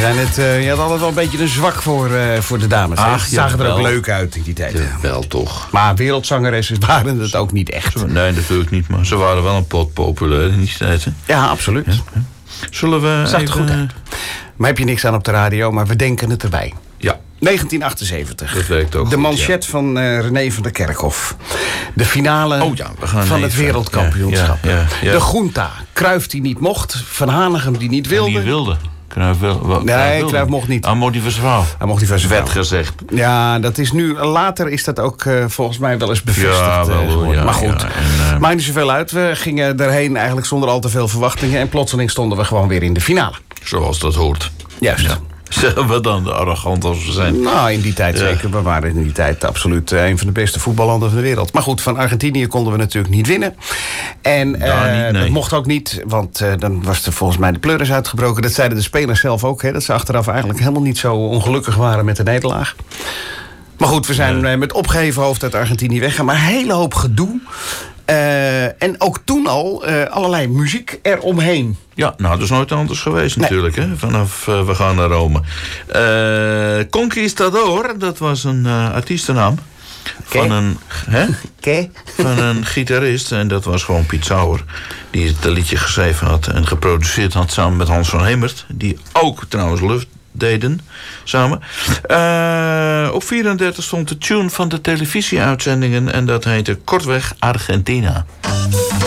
Je had altijd wel een beetje een zwak voor de dames. Ach, Ze zagen er ook wel. leuk uit in die tijd. Ja, wel toch. Maar wereldzangeressen waren het ook niet echt. Nee, natuurlijk niet, maar ze waren wel een pot populair in die tijd. Hè? Ja, absoluut. Ja. Zullen we Zag er even... goed uit. Maar heb je niks aan op de radio, maar we denken het erbij. Ja. 1978. Dat werkt ook de goed, manchet van René van der Kerkhof. De finale van het wereldkampioenschap. Ja. De Junta. Cruijff die niet mocht. Van Hanegem die niet wilde. Die wilde. Cruijff mocht niet. Hij mocht die van zijn vrouw. Hij mocht die van zijn Werd vrouw. gezegd. Ja, dat is nu... Later is dat ook volgens mij wel eens bevestigd. Ja, wel, geworden. ja, maar goed, ja, maakt niet zoveel uit. We gingen erheen eigenlijk zonder al te veel verwachtingen. En plotseling stonden we gewoon weer in de finale. Zoals dat hoort. Juist. Ja. Zijn we dan arrogant als we zijn? Nou, in die tijd zeker. We waren in die tijd absoluut een van de beste voetballanden van de wereld. Maar goed, van Argentinië konden we natuurlijk niet winnen. En dat mocht ook niet, want dan was er volgens mij de pleuris uitgebroken. Dat zeiden de spelers zelf ook, hè, dat ze achteraf eigenlijk helemaal niet zo ongelukkig waren met de nederlaag. Maar goed, we zijn met opgeheven hoofd uit Argentinië weggegaan. Maar een hele hoop gedoe. En ook toen al allerlei muziek eromheen. Ja, nou, dat is nooit anders geweest natuurlijk, hè? Vanaf We gaan naar Rome. Conquistador, dat was een artiestennaam. Van een gitarist. En dat was gewoon Piet Sauer. Die het liedje geschreven had en geproduceerd had samen met Hans van Hemert. Die ook trouwens Luft deden samen. Op 34 stond de tune van de televisieuitzendingen. En dat heette kortweg Argentina.